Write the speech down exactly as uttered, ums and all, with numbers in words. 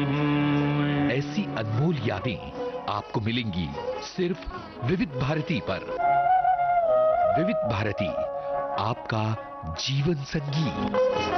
ऐसी अनमोल यादें आपको मिलेंगी सिर्फ विविध भारती पर। विविध भारती, आपका जीवन संगी।